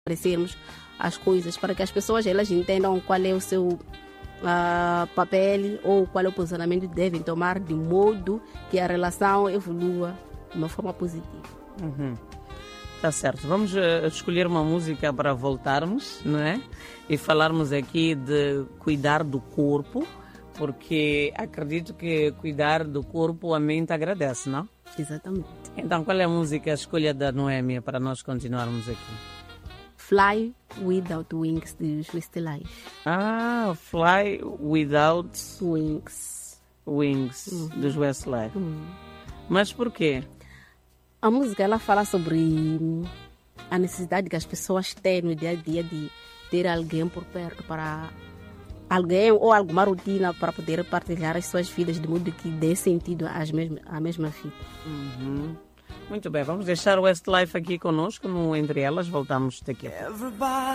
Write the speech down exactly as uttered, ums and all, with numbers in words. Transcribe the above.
esclarecermos as coisas para que as pessoas elas entendam qual é o seu uh, papel ou qual é o posicionamento que devem tomar de modo que a relação evolua de uma forma positiva. Uhum. Tá certo. Vamos uh, escolher uma música para voltarmos, não é? E falarmos aqui de cuidar do corpo, porque acredito que cuidar do corpo a mente agradece, não? Exatamente. Então, qual é a música, a escolha da Noémia para nós continuarmos aqui? Fly Without Wings, de Westlife. Ah, Fly Without Wings. Wings, Uhum. dos Westlife. Uhum. Mas por quê? A música ela fala sobre a necessidade que as pessoas têm no dia a dia de ter alguém por perto para alguém ou alguma rotina para poder partilhar as suas vidas de modo que dê sentido às mesma, à mesma vida. Uhum. Muito bem, vamos deixar o Westlife aqui conosco no Entre Elas, voltamos daqui a pouco.